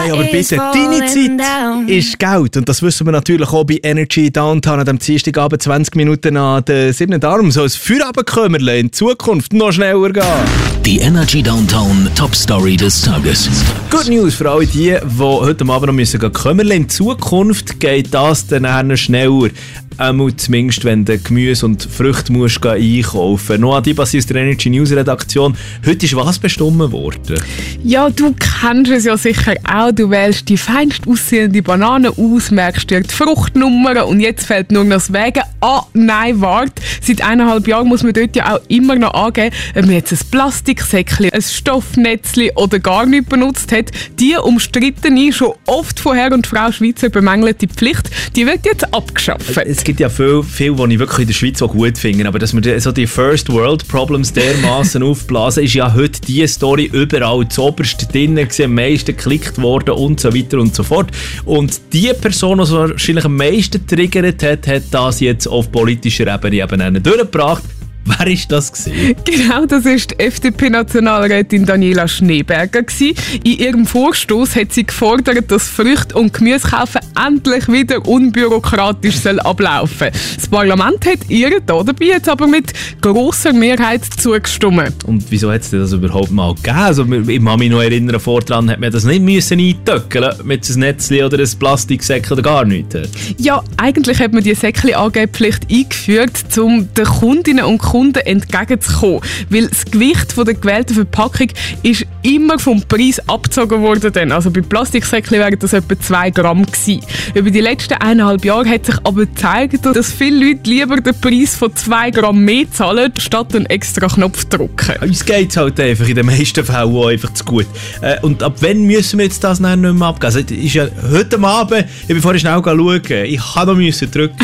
Hey, aber bitte, deine Zeit ist Geld. Und das wissen wir natürlich auch bei Energy Downtown an dem Dienstagabend 20 Minuten an der 7. Darum soll es Feierabendkömmerle in Zukunft noch schneller gehen. Die Energy Downtown Top Story des Tages. Good News für alle die heute Abend noch müssen Kömmerle. In Zukunft geht das dann schneller. Zumindest wenn du Gemüse und Früchte musst einkaufen. Noah Dibasi aus der Energy News Redaktion. Heute ist was bestimmt worden? Ja, du kennst es ja sicher auch. Du wählst die feinst aussehende Banane aus, merkst dir die Fruchtnummer und jetzt fällt nur noch das Wägen. Ah, nein, warte. Seit 1,5 Jahren muss man dort ja auch immer noch angeben, ob man jetzt ein Plastiksäckchen, ein Stoffnetzchen oder gar nichts benutzt hat. Die umstrittene, schon oft von Herr und Frau Schweizer bemängelte Pflicht, die wird jetzt abgeschafft. Es gibt ja viel, die ich wirklich in der Schweiz auch gut finde, aber dass wir so die First World Problems dermassen aufblasen, ist ja heute diese Story überall zuoberst drin gewesen, am meisten geklickt worden und so weiter und so fort. Und die Person, die es wahrscheinlich am meisten triggert hat, hat das jetzt auf politischer Ebene eben durchgebracht. Wer war das gewesen? Genau, das war die FDP-Nationalrätin Daniela Schneeberger gewesen. In ihrem Vorstoß hat sie gefordert, dass Früchte- und Gemüsekaufen endlich wieder unbürokratisch ablaufen soll. Das Parlament hat ihr dabei jetzt aber mit grosser Mehrheit zugestimmt. Und wieso hat es das überhaupt mal gegeben? Also, ich kann mich noch erinnern, voran hat man das nicht müssen eintöckeln mit einem Netzchen oder einem Plastiksäckchen oder gar nichts. Ja, eigentlich hat man die Säckchen-Angehpflicht eingeführt, um den Kundinnen und Kunden entgegenzukommen. Weil das Gewicht der gewählten Verpackung ist immer vom Preis abgezogen worden. Also bei Plastiksäckchen wären das etwa 2 Gramm gewesen. Über die letzten 1,5 Jahre hat sich aber gezeigt, dass viele Leute lieber den Preis von 2 Gramm mehr zahlen, statt einen extra Knopf drücken. Uns geht es halt einfach in den meisten Fällen auch einfach zu gut. Und ab wann müssen wir jetzt das nicht mehr abgeben? Also, ist ja heute Abend, ich bin vorhin schnell schauen, ich musste noch drücken.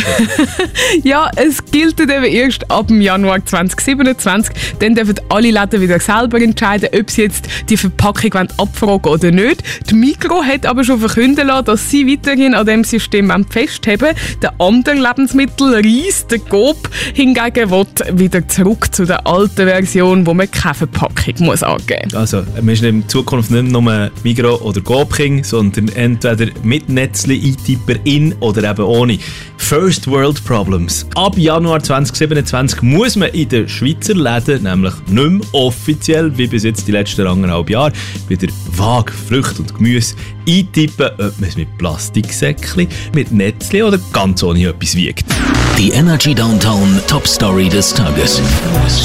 Ja, es gilt eben erst ab dem Januar 2027. Dann dürfen alle Läden wieder selber entscheiden, ob sie jetzt die Verpackung abfragen oder nicht. Die Migros hat aber schon verkünden lassen, dass sie weiterhin an diesem System festheben. Der andere Lebensmittel, Reis, der Coop, hingegen will wieder zurück zu der alten Version, wo man keine Verpackung muss angeben muss. Also, wir sind in Zukunft nicht nur Migros oder Coop King, sondern entweder mit Netzli eintipper in oder eben ohne. First World Problems. Ab Januar 2027 muss man in den Schweizer Läden nämlich nicht mehr offiziell, wie bis jetzt die letzten 1,5 Jahre, wieder vage Früchte und Gemüse eintippen, ob man es mit Plastiksäckchen, mit Netzli oder ganz ohne etwas wiegt. Die Energy Downtown Top Story des Tages.